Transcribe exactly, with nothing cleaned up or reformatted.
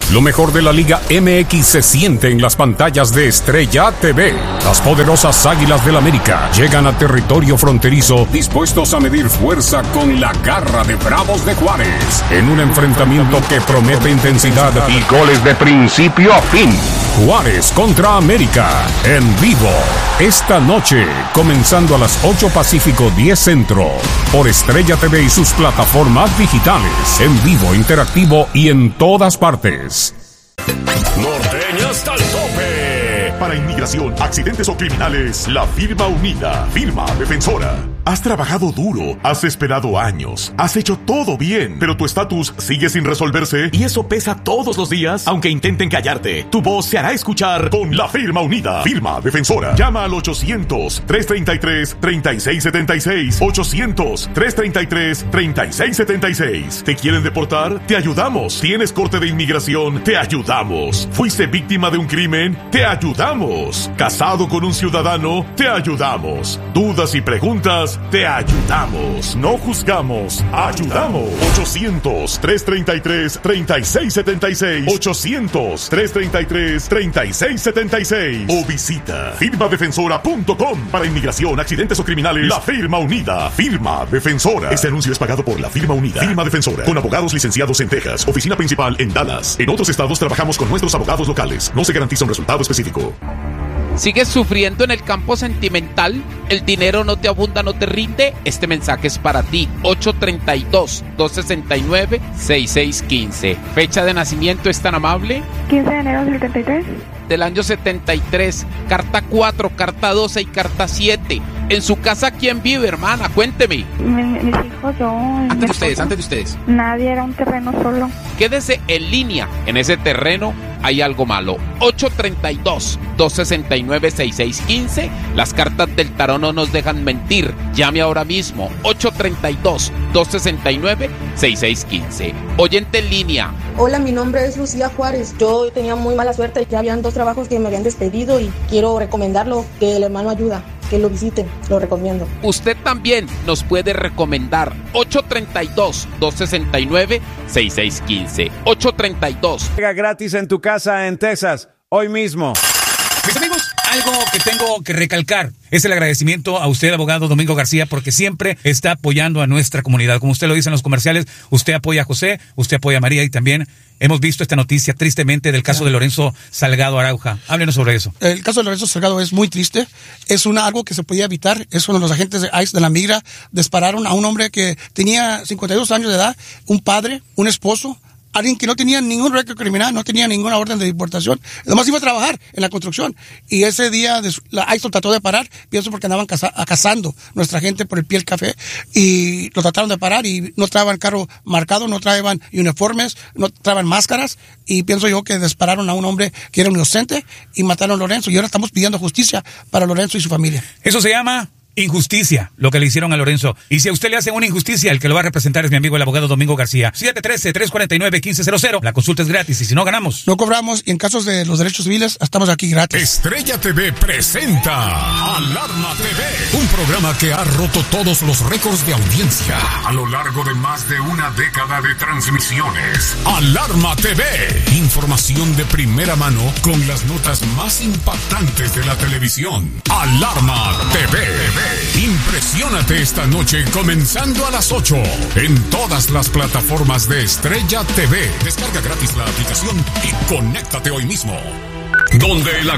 Lo mejor de la Liga M X se siente en las pantallas de Estrella T V. Las poderosas Águilas del América llegan a territorio fronterizo dispuestos a medir fuerza con la garra de Bravos de Juárez en un enfrentamiento que promete intensidad y goles de principio a fin. Juárez contra América en vivo esta noche, comenzando a las ocho Pacífico, diez Centro, por Estrella T V y sus plataformas digitales, en vivo, interactivo y en todas partes. Norteña hasta el tope. Para inmigración, accidentes o criminales, la firma unida, firma defensora. Has trabajado duro, has esperado años, has hecho todo bien, pero tu estatus sigue sin resolverse y eso pesa todos los días, aunque intenten callarte. Tu voz se hará escuchar con la firma unida, firma defensora. Llama al ochocientos, trescientos treinta y tres, treinta y seis setenta y seis, ochocientos, trescientos treinta y tres, treinta y seis setenta y seis. ¿Te quieren deportar? Te ayudamos. ¿Tienes corte de inmigración? Te ayudamos. ¿Fuiste víctima de un crimen? Te ayudamos. ¿Casado con un ciudadano? Te ayudamos. ¿Dudas y preguntas? Te ayudamos. No juzgamos, ayudamos. ochocientos, trescientos treinta y tres, treinta y seis setenta y seis. ochocientos, trescientos treinta y tres, treinta y seis setenta y seis. O visita firma defensora punto com. Para inmigración, accidentes o criminales, la firma unida, firma defensora. Este anuncio es pagado por la firma unida, firma defensora, con abogados licenciados en Texas, oficina principal en Dallas. En otros estados trabajamos con nuestros abogados locales. No se garantiza un resultado específico. ¿Sigues sufriendo en el campo sentimental? ¿El dinero no te abunda, no te rinde? Este mensaje es para ti. ocho treinta y dos, doscientos sesenta y nueve, sesenta y seis quince. ¿Fecha de nacimiento es tan amable? quince de enero del setenta y tres. Del año setenta y tres. Carta cuatro, carta doce y carta siete. ¿En su casa quién vive, hermana? Cuénteme. Mi, mis hijos, yo. Antes de ustedes, antes de ustedes. Nadie, era un terreno solo. Quédese en línea. En ese terreno hay algo malo. ocho treinta y dos, doscientos sesenta y nueve, sesenta y seis quince. Las cartas del tarot no nos dejan mentir. Llame ahora mismo. ocho treinta y dos, doscientos sesenta y nueve, sesenta y seis quince. Oyente en línea. Hola, mi nombre es Lucía Juárez. Yo tenía muy mala suerte. Ya habían dos trabajos que me habían despedido y quiero recomendarlo, que el hermano ayuda. Que lo visiten, lo recomiendo. Usted también nos puede recomendar. ocho treinta y dos, doscientos sesenta y nueve, sesenta y seis quince. ocho treinta y dos. Llega gratis en tu casa en Texas, hoy mismo. Mis amigos, algo que tengo que recalcar es el agradecimiento a usted, abogado Domingo García, porque siempre está apoyando a nuestra comunidad. Como usted lo dice en los comerciales, usted apoya a José, usted apoya a María y también hemos visto esta noticia tristemente del caso de Lorenzo Salgado Arauja. Háblenos sobre eso. El caso de Lorenzo Salgado es muy triste. Es una, algo que se podía evitar. Es uno de los agentes de ICE de la migra. Dispararon a un hombre que tenía cincuenta y dos años de edad, un padre, un esposo, alguien que no tenía ningún récord criminal, no tenía ninguna orden de deportación. Además iba a trabajar en la construcción. Y ese día la ICE lo trató de parar, pienso porque andaban caza, cazando nuestra gente por el Piel Café. Y lo trataron de parar y no traían carro marcado, no traían uniformes, no traían máscaras. Y pienso yo que dispararon a un hombre que era un inocente y mataron a Lorenzo. Y ahora estamos pidiendo justicia para Lorenzo y su familia. Eso se llama injusticia, lo que le hicieron a Lorenzo. Y si a usted le hacen una injusticia, el que lo va a representar es mi amigo el abogado Domingo García. siete uno tres, tres cuatro nueve, uno cinco cero cero. La consulta es gratis y si no ganamos, no cobramos. Y en casos de los derechos civiles, estamos aquí gratis. Estrella T V presenta Alarma T V, un programa que ha roto todos los récords de audiencia a lo largo de más de una década de transmisiones. Alarma T V, información de primera mano con las notas más impactantes de la televisión. Alarma T V. Impresiónate esta noche comenzando a las ocho en todas las plataformas de Estrella T V. Descarga gratis la aplicación y conéctate hoy mismo. Donde la